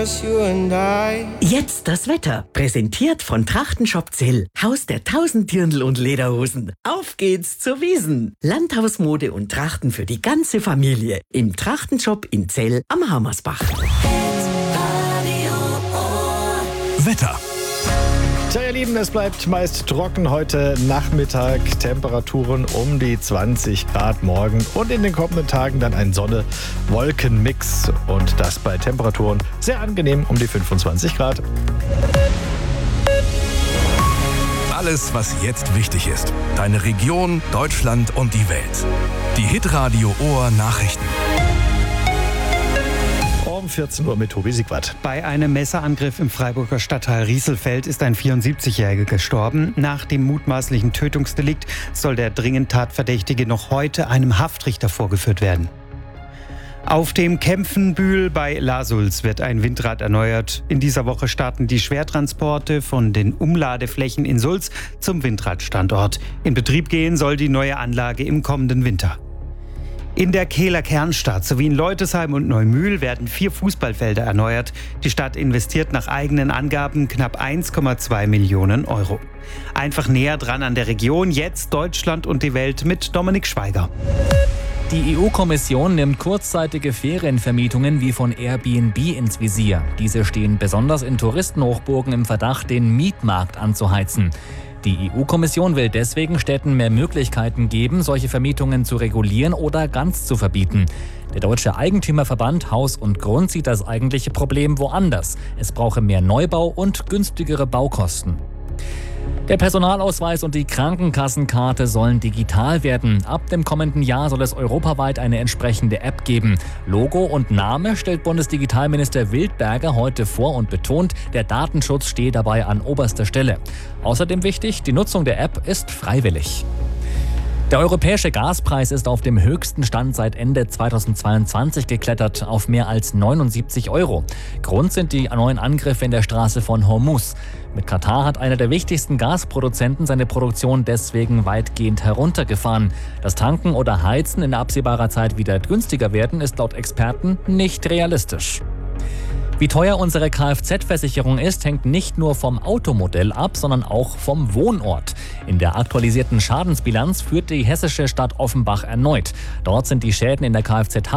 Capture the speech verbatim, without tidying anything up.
just you and I. Jetzt das Wetter. Präsentiert von Trachtenshop Zell. Haus der tausend Dirndl und Lederhosen. Auf geht's zur Wiesn. Landhausmode und Trachten für die ganze Familie. Im Trachtenshop in Zell am Hammersbach. Wetter. Tja, ihr Lieben, es bleibt meist trocken heute Nachmittag. Temperaturen um die zwanzig Grad morgen und in den kommenden Tagen dann ein Sonne-Wolken-Mix. Und das bei Temperaturen sehr angenehm um die fünfundzwanzig Grad. Alles, was jetzt wichtig ist. Deine Region, Deutschland und die Welt. Die Hitradio Ohr Nachrichten. Um vierzehn Uhr mit Tobi Siegwart. Bei einem Messerangriff im Freiburger Stadtteil Rieselfeld ist ein vierundsiebzigjähriger gestorben. Nach dem mutmaßlichen Tötungsdelikt soll der dringend Tatverdächtige noch heute einem Haftrichter vorgeführt werden. Auf dem Kempfenbühl bei Lasulz wird ein Windrad erneuert. In dieser Woche starten die Schwertransporte von den Umladeflächen in Sulz zum Windradstandort. In Betrieb gehen soll die neue Anlage im kommenden Winter. In der Kehler Kernstadt sowie in Leutesheim und Neumühl werden vier Fußballfelder erneuert. Die Stadt investiert nach eigenen Angaben knapp eins Komma zwei Millionen Euro. Einfach näher dran an der Region, jetzt Deutschland und die Welt mit Dominik Schweiger. Die E U-Kommission nimmt kurzzeitige Ferienvermietungen wie von Airbnb ins Visier. Diese stehen besonders in Touristenhochburgen im Verdacht, den Mietmarkt anzuheizen. Die E U-Kommission will deswegen Städten mehr Möglichkeiten geben, solche Vermietungen zu regulieren oder ganz zu verbieten. Der Deutsche Eigentümerverband Haus und Grund sieht das eigentliche Problem woanders. Es brauche mehr Neubau und günstigere Baukosten. Der Personalausweis und die Krankenkassenkarte sollen digital werden. Ab dem kommenden Jahr soll es europaweit eine entsprechende App geben. Logo und Name stellt Bundesdigitalminister Wildberger heute vor und betont, der Datenschutz stehe dabei an oberster Stelle. Außerdem wichtig, die Nutzung der App ist freiwillig. Der europäische Gaspreis ist auf dem höchsten Stand seit Ende zweitausendzweiundzwanzig geklettert auf mehr als neunundsiebzig Euro. Grund sind die neuen Angriffe in der Straße von Hormuz. Mit Katar hat einer der wichtigsten Gasproduzenten seine Produktion deswegen weitgehend heruntergefahren. Dass Tanken oder Heizen in absehbarer Zeit wieder günstiger werden, ist laut Experten nicht realistisch. Wie teuer unsere Kfz-Versicherung ist, hängt nicht nur vom Automodell ab, sondern auch vom Wohnort. In der aktualisierten Schadensbilanz führt die hessische Stadt Offenbach erneut. Dort sind die Schäden in der Kfz